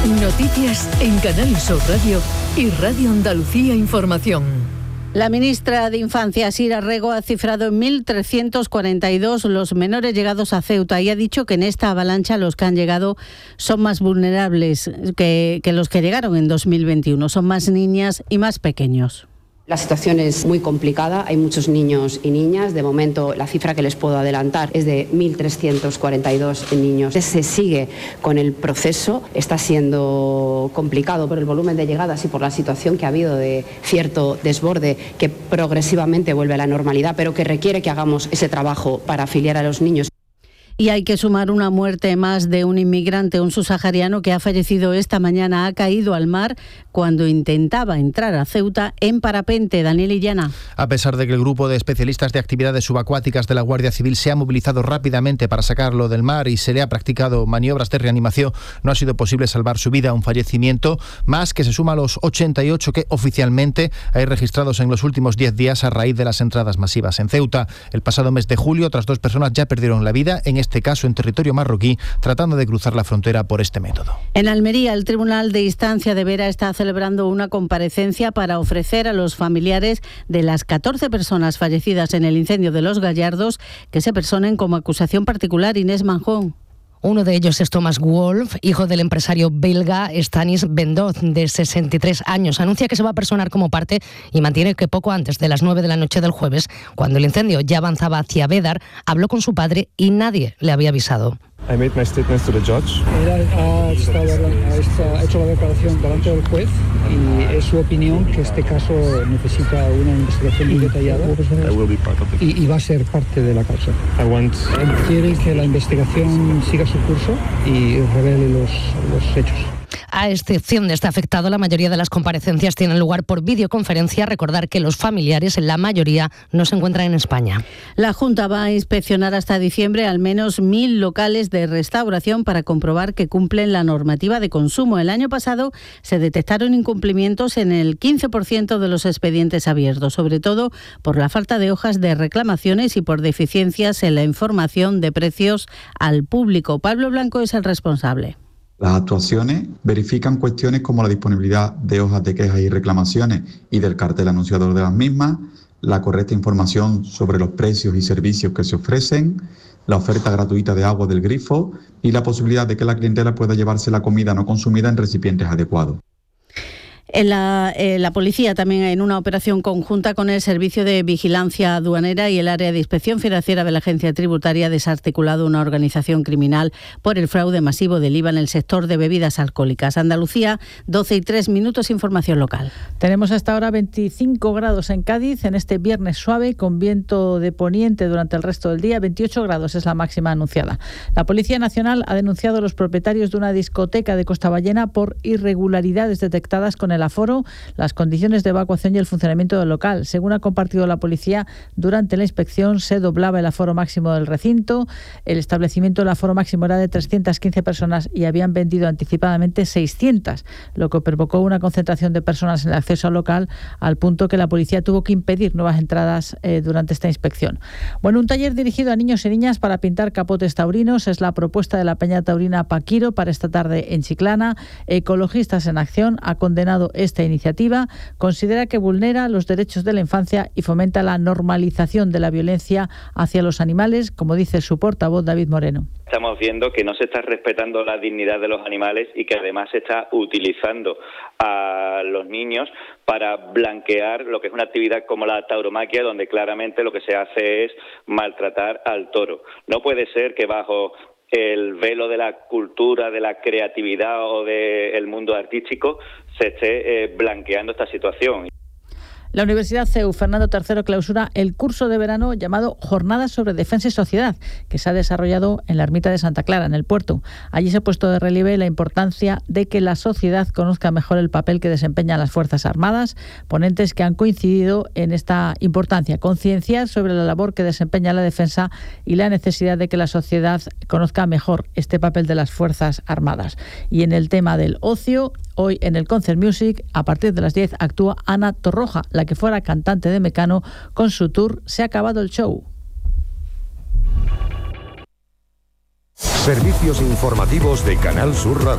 Noticias en Canal Sur Radio y Radio Andalucía Información. La ministra de Infancia, Sira Rego, ha cifrado en 1.342 los menores llegados a Ceuta y ha dicho que en esta avalancha los que han llegado son más vulnerables que los que llegaron en 2021. Son más niñas y más pequeños. La situación es muy complicada, hay muchos niños y niñas. De momento, la cifra que les puedo adelantar es de 1.342 niños. Se sigue con el proceso, está siendo complicado por el volumen de llegadas y por la situación que ha habido de cierto desborde que progresivamente vuelve a la normalidad, pero que requiere que hagamos ese trabajo para afiliar a los niños. Y hay que sumar una muerte más de un inmigrante, un subsahariano que ha fallecido esta mañana. Ha caído al mar cuando intentaba entrar a Ceuta en parapente. Daniel Illana. A pesar de que el grupo de especialistas de actividades subacuáticas de la Guardia Civil se ha movilizado rápidamente para sacarlo del mar y se le ha practicado maniobras de reanimación, no ha sido posible salvar su vida. Un fallecimiento más que se suma a los 88 que oficialmente hay registrados en los últimos 10 días a raíz de las entradas masivas en Ceuta. El pasado mes de julio, otras 2 personas ya perdieron la vida, en este caso en territorio marroquí, tratando de cruzar la frontera por este método. En Almería, el Tribunal de Instancia de Vera está celebrando una comparecencia para ofrecer a los familiares de las 14 personas fallecidas en el incendio de Los Gallardos que se personen como acusación particular. Inés Manjón. Uno de ellos es Thomas Wolf, hijo del empresario belga Stanis Bendoz, de 63 años. Anuncia que se va a personar como parte y mantiene que poco antes de las 9 de la noche del jueves, cuando el incendio ya avanzaba hacia Bédar, habló con su padre y nadie le había avisado. I made my statements to the judge. Él ha hecho la declaración delante del juez y es su opinión que este caso necesita una investigación muy detallada y va a ser parte de la causa. Él quiere que la investigación siga su curso y revele los hechos. A excepción de este afectado, la mayoría de las comparecencias tienen lugar por videoconferencia. Recordar que los familiares, en la mayoría, no se encuentran en España. La Junta va a inspeccionar hasta diciembre al menos 1.000 locales de restauración para comprobar que cumplen la normativa de consumo. El año pasado se detectaron incumplimientos en el 15% de los expedientes abiertos, sobre todo por la falta de hojas de reclamaciones y por deficiencias en la información de precios al público. Pablo Blanco es el responsable. Las actuaciones verifican cuestiones como la disponibilidad de hojas de quejas y reclamaciones y del cartel anunciador de las mismas, la correcta información sobre los precios y servicios que se ofrecen, la oferta gratuita de agua del grifo y la posibilidad de que la clientela pueda llevarse la comida no consumida en recipientes adecuados. La policía también, en una operación conjunta con el Servicio de Vigilancia Aduanera y el Área de Inspección Financiera de la Agencia Tributaria, ha desarticulado una organización criminal por el fraude masivo del IVA en el sector de bebidas alcohólicas. Andalucía, 12:03, información local. Tenemos hasta ahora 25 grados en Cádiz, en este viernes suave, con viento de poniente durante el resto del día. 28 grados es la máxima anunciada. La Policía Nacional ha denunciado a los propietarios de una discoteca de Costa Ballena por irregularidades detectadas con el aforo, las condiciones de evacuación y el funcionamiento del local. Según ha compartido la policía, durante la inspección se doblaba el aforo máximo del recinto. El establecimiento, el aforo máximo era de 315 personas y habían vendido anticipadamente 600, lo que provocó una concentración de personas en el acceso al local, al punto que la policía tuvo que impedir nuevas entradas durante esta inspección. Bueno, un taller dirigido a niños y niñas para pintar capotes taurinos es la propuesta de la Peña Taurina Paquiro para esta tarde en Chiclana. Ecologistas en Acción ha condenado esta iniciativa. Considera que vulnera los derechos de la infancia y fomenta la normalización de la violencia hacia los animales, como dice su portavoz David Moreno. Estamos viendo que no se está respetando la dignidad de los animales y que además se está utilizando a los niños para blanquear lo que es una actividad como la tauromaquia, donde claramente lo que se hace es maltratar al toro. No puede ser que bajo el velo de la cultura, de la creatividad o del mundo artístico se esté blanqueando esta situación. La Universidad CEU Fernando III clausura el curso de verano llamado Jornadas sobre Defensa y Sociedad, que se ha desarrollado en la Ermita de Santa Clara, en el puerto. Allí se ha puesto de relieve la importancia de que la sociedad conozca mejor el papel que desempeñan las Fuerzas Armadas. Ponentes que han coincidido en esta importancia, concienciar sobre la labor que desempeña la defensa y la necesidad de que la sociedad conozca mejor este papel de las Fuerzas Armadas. Y en el tema del ocio, hoy en el Concert Music, a partir de las 10, actúa Ana Torroja, la que fuera cantante de Mecano, con su tour Se ha acabado el show. Servicios informativos de Canal Sur Radio.